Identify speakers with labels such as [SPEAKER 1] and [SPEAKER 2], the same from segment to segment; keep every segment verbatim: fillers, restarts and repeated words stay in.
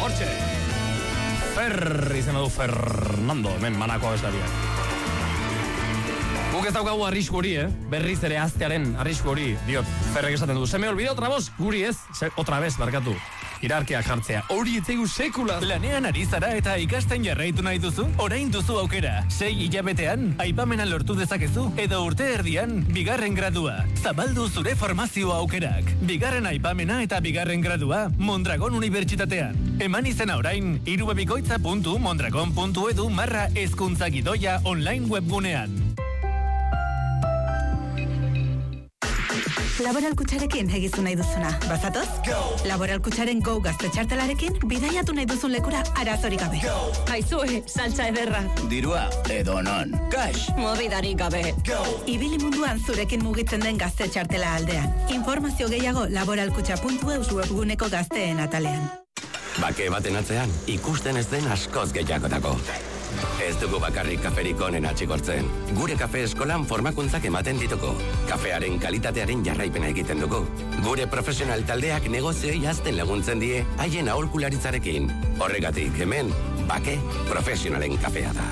[SPEAKER 1] hortxe. Fer izena du Fernando, hemen manako abeslariak. Guk ez daukagu arrisku hori, eh? Berriz ere aztearen arrisku hori, diot, Ferrek esaten du. Se me olvidó otra voz, guri ez, Se, otra vez, barkatu. Irarkeak jartzea, hori etzegu sekula.
[SPEAKER 2] Lanean ari zara eta ikasten jarraitu nahi duzu? Orain duzu aukera. Sei hilabetean, aipamena lortu dezakezu, edo urte erdian, bigarren gradua. Zabaldu zure formazio aukerak. Bigarren aipamena eta bigarren gradua, Mondragon Unibertsitatean. Eman izena orain, irubebikoitza puntu mondragon puntu edu marra hezkuntza gidoia online webgunean.
[SPEAKER 3] Laboral Kutxarekin egizu nahi duzuna. Bazatoz? Go! Laboral Kutxaren Go gazte txartelarekin bidaiatu nahi duzun lekura arazorik gabe. Go! Aizue, saltza ederra.
[SPEAKER 2] Dirua, edo non. Cash!
[SPEAKER 3] Mobidarik gabe. Go! Ibili munduan zurekin mugitzen den gazte txartela aldean. Informazio gehiago laboralkutxa puntu eus webguneko gazteen atalean.
[SPEAKER 4] Bake baten atzean, ikusten ez den askoz gehiagotako. Ez dugu bakarrik kaferik onen atxikortzen. Gure kafe eskolan formakuntzak ematen dituko. Kafearen kalitatearen jarraipena egiten dugu. Gure profesional taldeak negozioei hazten laguntzen die haien aholkularitzarekin. Horregatik hemen, Bake profesionalen kafea da.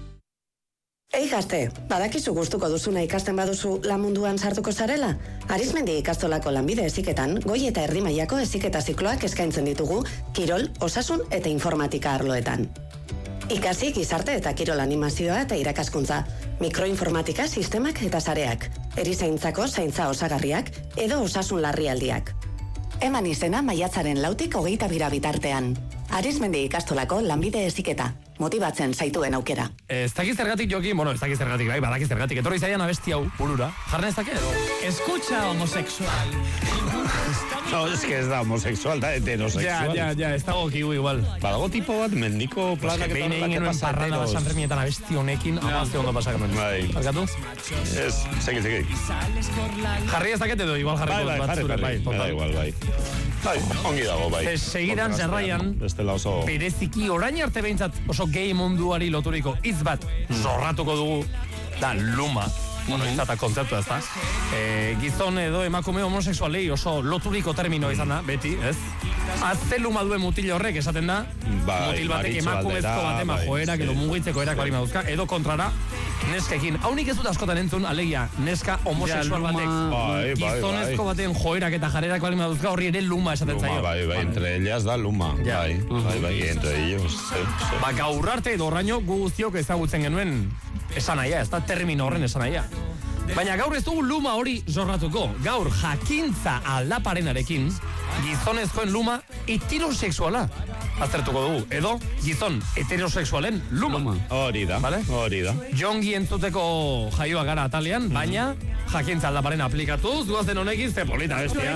[SPEAKER 5] Ei gazte, badakizu gustuko duzuna ikasten baduzu lan munduan sartuko zarela? Arizmendi ikastolako lanbide heziketan, goi eta erdi mailako heziketa zikloak eskaintzen ditugu, kirol, osasun eta informatika arloetan. Ikasi gizarte eta kirol animazioa eta irakaskuntza, mikroinformatika sistemak eta sareak, erizaintzako zaintza osagarriak edo osasun larrialdiak. Eman izena maiatzaren lautik hogeita bira bitartean. Arizmendi ikastolako lanbide heziketa, motibatzen zaituen aukera.
[SPEAKER 1] Ez dakiz zergatik jokin, bueno, ez dakiz zergatik, bai, badakiz zergatik. Etorri zaian abesti hau, burura. Jarren ez dakit?
[SPEAKER 2] Escucha homosexual.
[SPEAKER 6] No, es que ez da homosexual, da heterosexual.
[SPEAKER 1] Ja, ja, ja, ez dago kigu igual.
[SPEAKER 6] Badago tipo bat, mendiko planak eta
[SPEAKER 1] behin egin genuen parranda bat sanfermietan abesti honekin, amazte ondo pasak genuen.
[SPEAKER 6] Bai.
[SPEAKER 1] Barkatu?
[SPEAKER 6] Ez, segi, segi.
[SPEAKER 1] Jarri ez dakit edo, igual jarri
[SPEAKER 6] Bai, bai,
[SPEAKER 1] bat
[SPEAKER 6] jarri,
[SPEAKER 1] zure, bai.
[SPEAKER 6] jarri. Da igual, bai. Bai, ongi dago, bai.
[SPEAKER 1] Ez segidan zerraian,
[SPEAKER 6] oso...
[SPEAKER 1] bereziki orain arte behintzat oso gay munduari loturiko hitz bat zorratuko dugu, da luma. Bueno, itzata kontzeptu ez da. E, gizon edo emakume homosexualei oso loturiko termino izan da, beti, ez? Azte luma duen mutil horrek esaten da, bai, mutil batek emakumezko bat ema bai, joerak edo mugitzeko erak bali maduzka, edo kontrara, neskekin. Haunik ez dut askotan entzun, alegia, neska homosexual batek,
[SPEAKER 6] bai,
[SPEAKER 1] gizonezko baten joerak eta jarerak bali maduzka, horri ere luma esaten zaio.
[SPEAKER 6] Bai, bai, entre ellas da luma, ja. bai, bai, bai, entre ellos. Sí, sí.
[SPEAKER 1] Ba, gaur arte edo horraino gu guztiok ezagutzen genuen esan aia, ez da termino horren esan aia. Baina gaur ez dugu luma hori zorratuko. Gaur jakintza aldaparenarekin gizonezkoen luma heterosexuala aztertuko dugu. Edo gizon heterosexualen luma.
[SPEAKER 6] Hori da,
[SPEAKER 1] vale?
[SPEAKER 6] hori da.
[SPEAKER 1] Jongi entzuteko jaioa gara atalean, mm-hmm. baina jakintza aldaparena aplikatuz, duazen honekin ze polita bestia.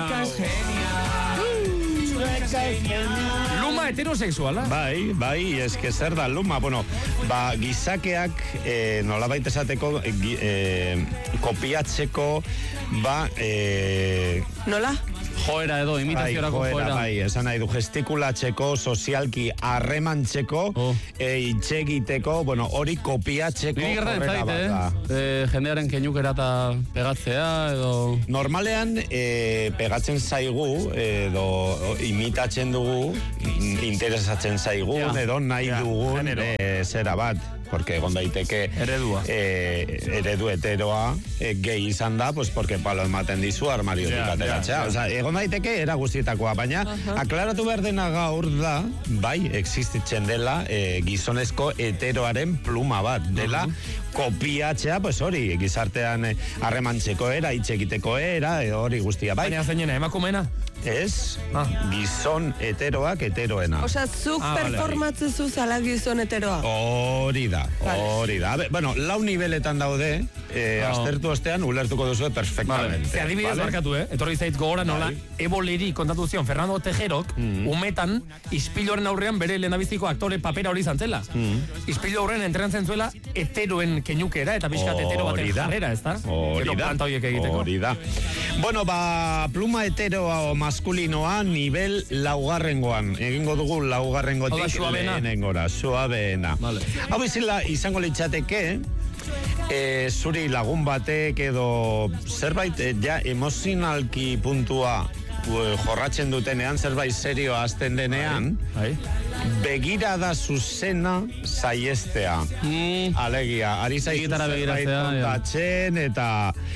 [SPEAKER 1] Luma heterosexuala?
[SPEAKER 6] Bai, bai, eske zer da luma. Bueno, ba, gizakeak eh, nolabait esateko eh, kopiatzeko ba... Eh,
[SPEAKER 3] Nola?
[SPEAKER 1] Joera edo, imitaziorako
[SPEAKER 6] bai, joera.
[SPEAKER 1] joera.
[SPEAKER 6] Bai, esan nahi du, gestikulatzeko, sozialki harremantzeko, oh. e, itxegiteko, bueno, hori kopiatzeko horrela bat da.
[SPEAKER 7] E, jendearen keinukera eta pegatzea, edo...
[SPEAKER 6] Normalean, e, pegatzen zaigu, edo imitatzen dugu, interesatzen zaigu, ja. edo nahi ja, dugun e, zera bat. Porque egon daiteke
[SPEAKER 1] eredua
[SPEAKER 6] eh, eredu heteroa eh, gehi izan da, pues porque palo ematen dizu armariotik yeah, ateratzea. Yeah, yeah. O sea, egon daiteke era guztietakoa, baina uh-huh. aklaratu behar dena gaur da, bai, existitzen dela eh, gizonezko heteroaren pluma bat, dela uh-huh. kopiatzea, pues hori, gizartean harremantzeko era, hitz era, hori guztia, bai.
[SPEAKER 1] Baina zeinena, emakumena?
[SPEAKER 6] Ez, ah. gizon heteroak heteroena.
[SPEAKER 8] Osa, zuk ah, performatzezu zala gizon heteroa?
[SPEAKER 6] Hori da, hori da. Bueno, lau niveletan daude, eh, oh. aztertu ostean, ulertuko duzu perfectamente.
[SPEAKER 1] Ze adibidez vale? Barkatu, eh? Etorri zait gogora nola, Eboleri kontatu zion, Fernando Tejerok, mm. umetan, ispiloren aurrean bere lehendabiziko aktore papera hori zantzela. Mm. Ispilo aurrean entrenatzen zuela heteroen keinukera, eta pixkat hetero baten jarrera, ez da?
[SPEAKER 6] Hori da, hori da. Bueno, ba, pluma heteroa o maskulinoa nivel laugarrengoan. Egingo dugu laugarrengotik lehenengora, suabeena. Vale. Hau izila izango litzateke, e, zuri lagun batek edo zerbait e, ja emozionalki puntua e, jorratzen dutenean, zerbait serio azten denean, Ai. begirada zuzena saiestea. Mm. Alegia, ari zaizu zerbait kontatzen, eta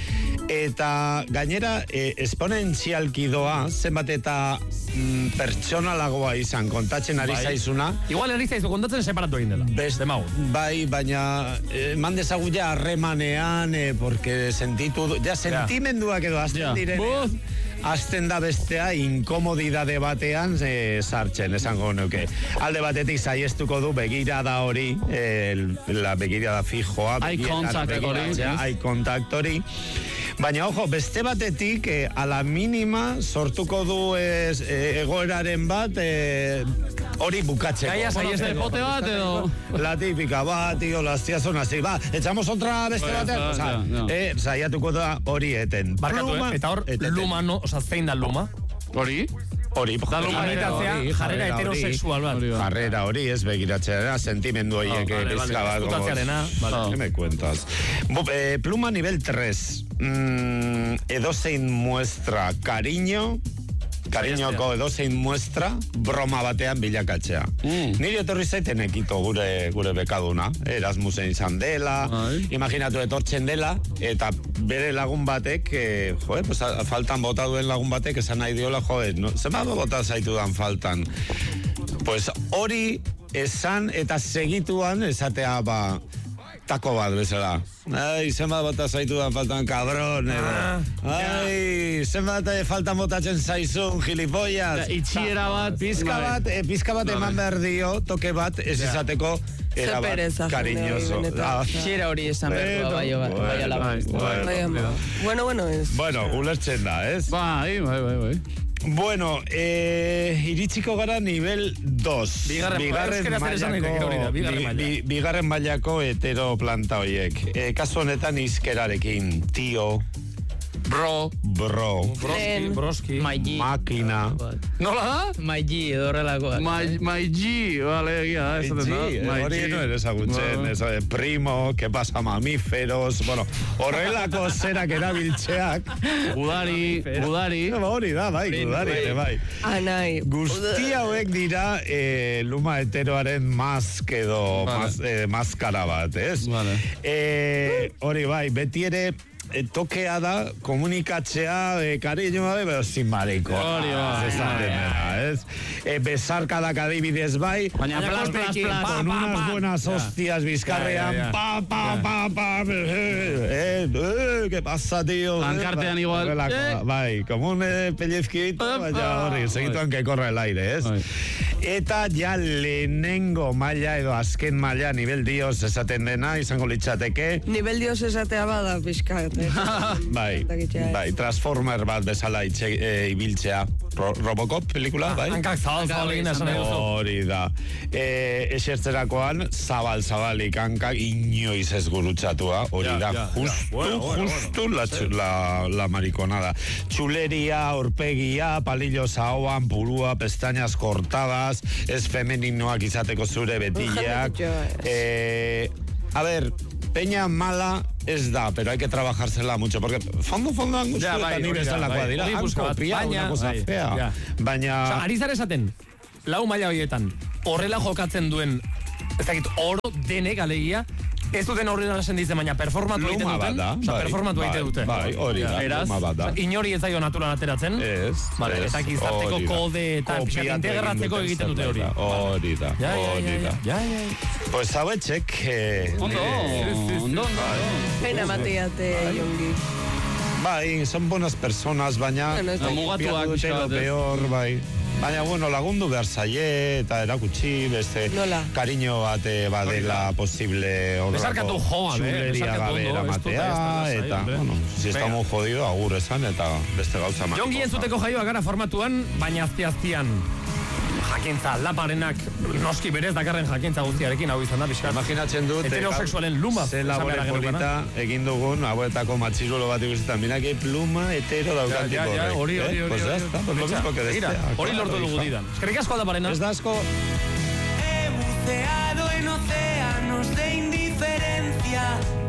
[SPEAKER 6] eta gainera e, esponentzialki doa, zenbat eta mm, pertsonalagoa izan kontatzen ari bai. zaizuna.
[SPEAKER 1] Igual ari zaizu kontatzen separatu egin dela.
[SPEAKER 6] Best, bai, baina eh, mandezagu ja harremanean, eh, porque sentitu, ja sentimenduak edo azten ja. direnean. Azten da bestea inkomodidade batean e, sartzen, esango nuke. Alde batetik saiestuko du begirada hori, e, la begirada fijoa,
[SPEAKER 7] eye contact hori,
[SPEAKER 6] eye contact hori. Baina, ojo, beste batetik, e, a la mínima sortuko du ez, e, egoeraren bat, e, hori bukatzeko.
[SPEAKER 1] Gaia saieste pote bat edo...
[SPEAKER 6] La típica, va, tío, las tías son así, va, echamos otra beste batean, o sea, ja, ja. eh, saiatuko da hori eten.
[SPEAKER 1] Barkatu, eh? Eta hor, luma, no, oza, zein da luma?
[SPEAKER 6] Hori? Hori,
[SPEAKER 1] jarrera, jarrera heterosexual bat.
[SPEAKER 6] Jarrera hori, ez begiratzea, sentimendu horiek bizka bat.
[SPEAKER 1] Vale,
[SPEAKER 6] ¿qué me cuentas? Eh, pluma nivel tres. Mm, edozein muestra cariño, Kariñoko edozein muestra broma batean bilakatzea. Mm. Niri etorri zaiten ekito gure gure bekaduna. Erasmusen izan dela, Ai. imaginatu etortzen dela, eta bere lagun batek, eh, joe, pues, faltan bota duen lagun batek, esan nahi diola, joe, no, zema bota zaitudan faltan. Pues hori esan eta segituan esatea, ba, tako bat bezala. Ai, zenbat bota zaitudan faltan kabron, edo. Ah, Ai, zenbat faltan botatzen zaizun, gilipollas.
[SPEAKER 7] Itxiera bat.
[SPEAKER 6] Pizka bat, eh, pizka bat eman behar dio, toke bat, ez izateko, era bat, cariñoso.
[SPEAKER 9] Itxiera hori esan behar bai, bai, bai.
[SPEAKER 8] Bueno, bueno, ez.
[SPEAKER 6] Bueno, ulertzen da, ez?
[SPEAKER 7] Bai, bai, bai, bai.
[SPEAKER 6] Bueno, eh, iritsiko gara nivel dos.
[SPEAKER 1] Bigarren, bigarren mailako,
[SPEAKER 6] bigarren, bi, bigarren mailako hetero planta horiek. Eh, kasu honetan izkerarekin, tio,
[SPEAKER 1] bro,
[SPEAKER 6] bro,
[SPEAKER 1] broski, broski,
[SPEAKER 9] maigi,
[SPEAKER 6] makina.
[SPEAKER 7] Nola da?
[SPEAKER 9] Maigi, edo horrelakoak.
[SPEAKER 7] Maigi, vale, egia, ez da.
[SPEAKER 6] Hori no eres agutzen, eso de primo, que pasa mamíferos, bueno, horrelako zerak erabiltzeak.
[SPEAKER 7] Udari, udari.
[SPEAKER 6] Hori da, bai, udari, bai.
[SPEAKER 8] Anai.
[SPEAKER 6] Guzti hauek dira eh, luma heteroaren mask edo vale. mas, eh, maskara bat, ez?
[SPEAKER 7] Vale.
[SPEAKER 6] Eh, hori bai, beti ere E, tokea da komunikatzea e, kariñoa, pero sin mariko.
[SPEAKER 7] Hori
[SPEAKER 6] ba, ez? E, besarkadak adibidez bai,
[SPEAKER 7] baina plas, plas, plas,
[SPEAKER 6] con unas buenas hostias bizkarrean, pa, pa, pa, pa, eh, eh, ¿qué pasa, tío?
[SPEAKER 7] Lankartean igual.
[SPEAKER 6] Bai, como un pellizquito, baina hori, segituan que corre el aire, ez? Eta ja lehenengo maila edo azken maila nivel dios esaten dena, izango litzateke.
[SPEAKER 8] Nivel dios esatea bada, pixkat.
[SPEAKER 6] Bai, bai, Transformer bat bezala itxe, e, ibiltzea. Ro, Robocop pelikula, bai?
[SPEAKER 1] Hankak zabal zabal egin esan edo.
[SPEAKER 6] Hori da. E, esertzerakoan, zabal zabalik hankak inoiz ez gurutzatua. Hori da, ja, justu, ja. Bueno, bueno, justu bueno. La, la, la mariconada. Txuleria, orpegia, palillos ahoan, purua, pestañas cortadas, ez femeninoak izateko zure betileak. Eh, a ver, peña mala ez da, pero hay que trabajársela mucho, porque fondo, fondo, angustia, eta nire zalakoa dira, hanko, pia, una cosa fea. Baina...
[SPEAKER 1] Osa, ari zara esaten, lau maila horietan, horrela jokatzen duen, ez dakit, oro denek alegia, ez duten horrela esan ditzen, baina performatu egiten duten, osa, performatu egiten dute.
[SPEAKER 6] Bai, hori da, luma bat da.
[SPEAKER 1] Inori ez zaio naturan ateratzen,
[SPEAKER 6] ez,
[SPEAKER 1] vale, eta gizarteko kode eta integratzeko egiten dute hori.
[SPEAKER 6] Hori da, hori da.
[SPEAKER 1] Ja, ja,
[SPEAKER 6] pues hauetxek...
[SPEAKER 7] Ondo, ondo, ondo.
[SPEAKER 8] Pena matiate, Jongi.
[SPEAKER 6] Bai, son buenas personas, baina...
[SPEAKER 7] Mugatuak,
[SPEAKER 6] lo peor, bai. Baina, bueno, lagundu behar zaie, eta erakutsi, beste...
[SPEAKER 8] Nola?
[SPEAKER 6] Kariño bate badela posible...
[SPEAKER 1] Besarkatu joa, be.
[SPEAKER 6] Chuleria gabe eramatea, eta, bueno, si estamos jodido, agur esan, eta beste gauza mariko.
[SPEAKER 1] Jongi entzuteko jaioa gara formatuan, baina azti-aztian jakintza, laparenak noski berez dakarren jakintza guztiarekin hau izan da, pixkat.
[SPEAKER 6] Imaginatzen dut...
[SPEAKER 1] Heterosexualen luma.
[SPEAKER 6] Ze labore polita egin dugun, hauetako matxirulo bat ikustetan. Mira que pluma hetero daukantiko.
[SPEAKER 1] Ja, ja, ja, hori, hori, hori.
[SPEAKER 6] Pues ya está, pues lo mismo que destea.
[SPEAKER 1] Hori lortu dugu didan. Eskerrik asko aldaparena.
[SPEAKER 6] Ez da asko.
[SPEAKER 10] He buceado en océanos de indiferencia.